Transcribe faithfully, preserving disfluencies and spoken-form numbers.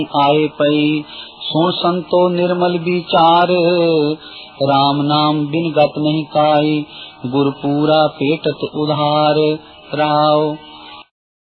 आए पई सुन संतो निर्मल विचार, राम नाम बिन गत नहीं काई, गुरपूरा पेटत उधार। राव